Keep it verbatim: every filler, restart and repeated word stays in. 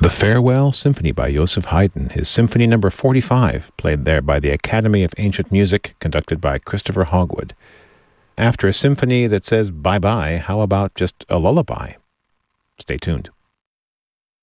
The Farewell Symphony by Joseph Haydn, his Symphony number forty-five, played there by the Academy of Ancient Music, conducted by Christopher Hogwood. After a symphony that says bye-bye, how about just a lullaby? Stay tuned.